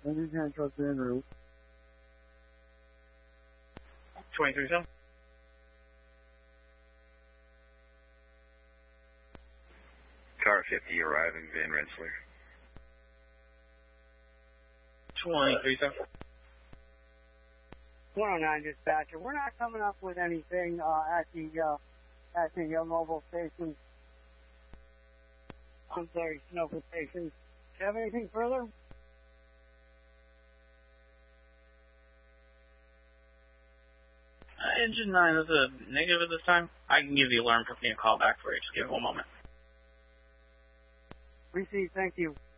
Engine 10 trucks en route. 23-7. Car 50 arriving, Van Rensselaer. 23-7. 109 dispatcher. We're not coming up with anything at the mobile station. I'm sorry, Sunoco station. Do you have anything further? Engine 9 is a negative at this time. I can give the alarm company a call back for you. Just give it one moment. Received, thank you.